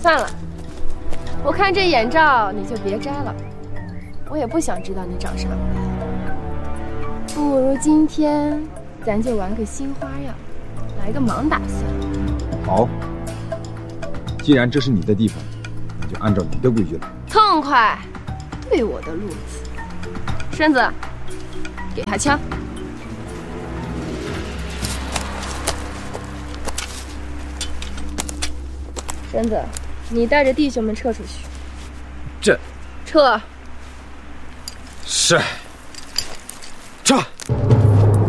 算了，我看这眼罩你就别摘了，我也不想知道你长啥模样。不如今天咱就玩个新花样，来个盲打算了。 好，既然这是你的地方，那就按照你的规矩来。 痛快，对我的路子。栓子，给他枪。栓子，你带着弟兄们撤出去。 这， 撤。 是，撤。